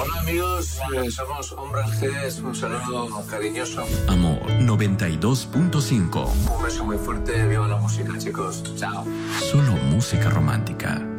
Hola amigos, somos Hombre G, un saludo cariñoso. Amor 92.5. Un beso muy fuerte, viva la música chicos, chao. Solo música romántica.